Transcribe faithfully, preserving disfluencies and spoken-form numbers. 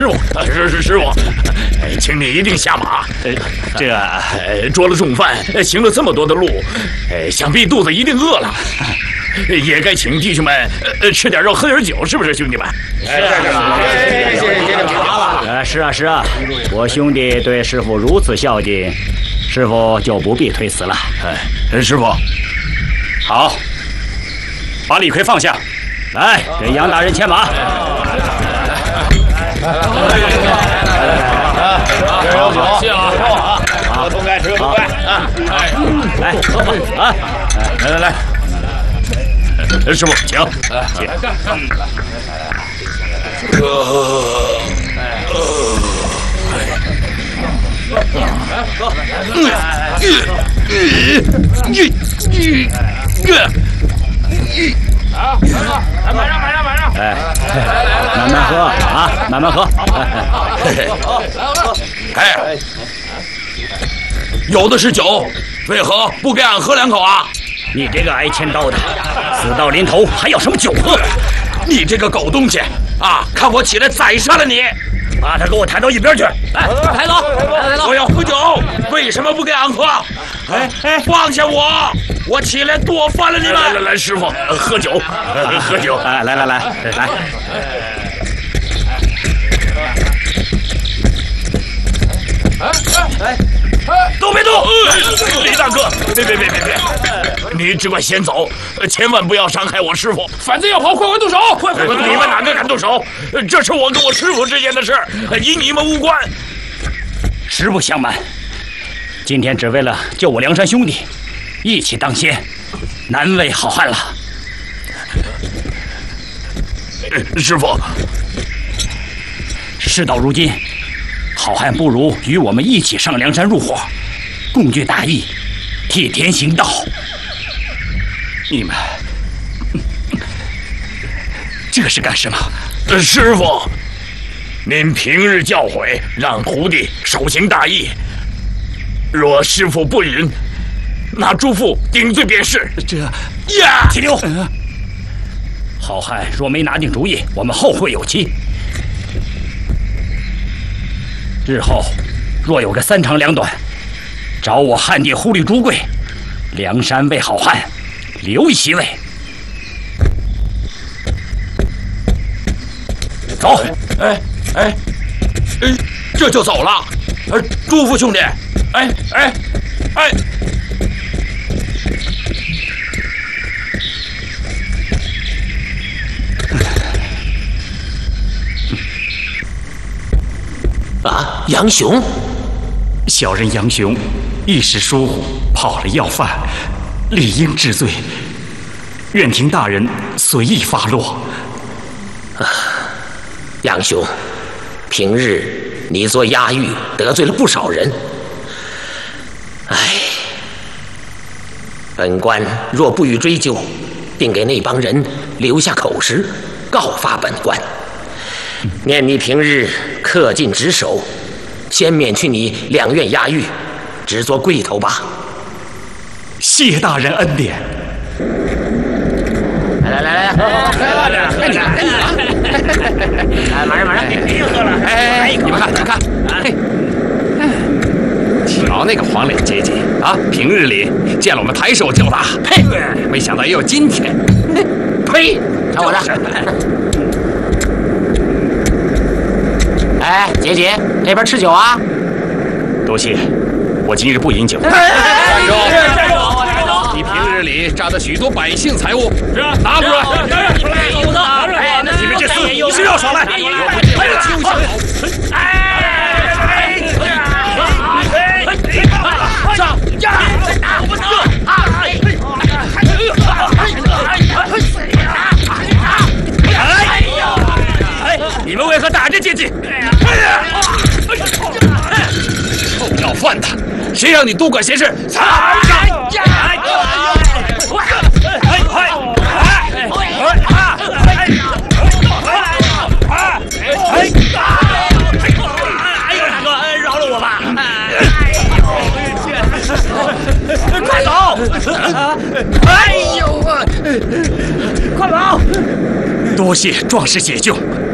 傅，师师师傅，请你一定下马。这呃捉了重犯，行了这么多的路，想必肚子一定饿了，也该请弟兄们呃吃点肉，喝点酒，是不是，兄弟们？ 是啊，谢谢谢谢麻了。 呃，是啊是啊，我兄弟对师傅如此孝敬，师傅就不必推辞了。 哎，师傅， 好，把李逵放下，来给杨大人牵马。 有酒， 谢了， 喝痛快，吃个痛快啊！ 来，喝吧啊！ 来来来，师傅，请，请。 啊，马上马上马上！ 哎，慢慢喝啊，慢慢喝。 哎，有的是酒，为何不给俺喝两口啊？ 你这个挨千刀的，死到临头还要什么酒喝？ 你这个狗东西啊！看我起来宰杀了你！ 把他给我抬到一边去！来，抬走，抬走！ 我要喝酒，为什么不给俺喝？哎哎，放下我！我起来剁翻了你们！来来来，师傅，喝酒，喝酒！ 哎，来来来来。 哎哎，都别动！李大哥，别别别别别！你只管先走，千万不要伤害我师傅。反正要跑，快快动手！快快！你们哪个敢动手？这是我跟我师傅之间的事，与你们无关。 实不相瞒，今天只为了救我梁山兄弟，义气当先，难为好汉了。 师傅， 事到如今，好汉不如与我们一起上梁山入伙，共聚大义，替天行道。 你们这是干什么？ 师傅，您平日教诲，让徒弟手行大义。若师傅不允，那诸父顶罪便是。 这呀， 提溜！好汉若没拿定主意，我们后会有期。日后若有个三长两短，找我汉地忽律朱贵，梁山为好汉留一席位。走！ 哎哎哎，这就走了？呃，朱父兄弟，哎哎哎！ 啊，杨雄， 小人杨雄一时疏忽跑了要犯，理应治罪，愿听大人随意发落。 啊，杨雄，平日你做押狱得罪了不少人，唉，本官若不予追究，定给那帮人留下口实，告发本官。念你平日恪尽职守，先免去你两院押狱，只做贵头吧。 谢大人恩典。 来来来来，该你了，该你了！来，马上马上，别喝了！哎哎哎，你们看，你们看，哎， 瞧那个黄脸阶级啊，平日里见了我们抬手就打，呸！没想到也有今天， 呸！瞧我这！哎，姐姐，这边吃酒啊！ 多谢，我今日不饮酒。 站住！站住！你平日里诈得许多百姓财物，拿出来！ 狗子！哎，你们这厮你是要耍赖？ 还有秋香！ 哎！上！打！不你们为何打着阶级？ 臭要饭的，谁让你多管闲事？ 饶了我吧！快走！哎呦啊！快跑！多谢壮士解救。